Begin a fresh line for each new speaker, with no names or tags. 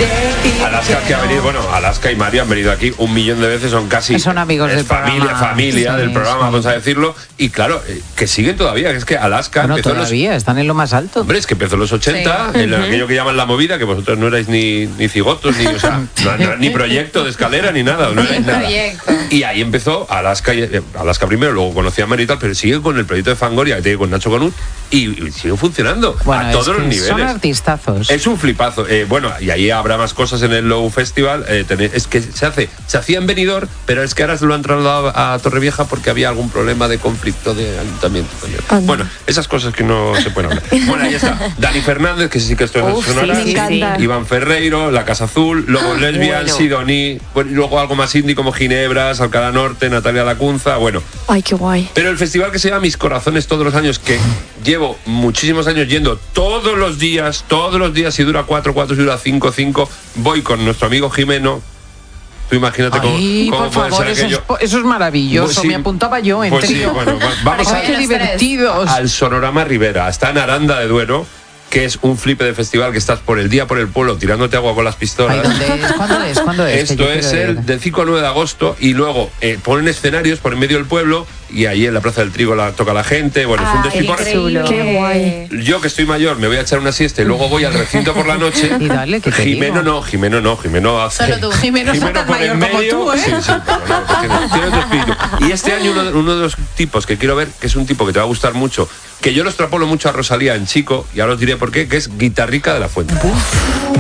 Alaska que ha venido, Alaska y Mario han venido aquí 1 millón de veces, son casi...
Son amigos del programa.
Familia del programa, vamos a decirlo. Y claro, que siguen todavía, que es que Alaska empezó
todavía, están en lo más alto.
Hombre, es que empezó en los 80, en aquello que llaman la movida, que vosotros no erais ni cigotos, ni, o sea, ni proyecto de escala, ni nada. No erais nada. Y ahí empezó Alaska primero, luego conocí a Mario y tal, pero sigue con el proyecto de Fangoria que tiene con Nacho Conut y sigue funcionando a todos los niveles.
Son artistazos.
Es un flipazo. Y ahí habrá más cosas en el Low Festival. Es que se hacía en Benidorm, pero es que ahora se lo han trasladado a Torrevieja porque había algún problema de conflicto de ayuntamiento también. Bueno, esas cosas que no se pueden hablar. Bueno, ahí está Dani Fernández, que sí que esto es sonora. Iván Ferreiro, La Casa Azul, luego Lesbian, Sidoní, y luego algo más indie como Ginebras, Alcalá Norte, Natalia Lacunza, bueno.
Ay, qué guay.
Pero el festival que se llama Mis Corazones todos los años, que llevo muchísimos años yendo todos los días, si dura 4, si dura 5, voy con nuestro amigo Jimeno. Tú imagínate cómo puede ser aquello.
Eso es maravilloso, me apuntaba yo en trío.
Vamos
qué divertidos.
Al Sonorama Rivera, está en Aranda de Duero, que es un flipe de festival que estás por el pueblo tirándote agua con las pistolas.
¿Cuándo es?
Esto es el del 5 al 9 de agosto y luego ponen escenarios por en medio del pueblo y ahí en la Plaza del Trigo toca la gente. Bueno, es un despiporre.
Qué guay.
Yo que estoy mayor me voy a echar una siesta y luego voy al recinto por la noche.
Y dale, que te
Jimeno
digo.
Jimeno hace...
Solo tú, Jimeno tan mayor como tú, ¿eh?
Sí, pero tiene otro espíritu. Y este año uno de los tipos que quiero ver, que es un tipo que te va a gustar mucho, que yo lo extrapolo mucho a Rosalía en chico, y ahora os diré por qué, que es Guitarrica de la Fuente.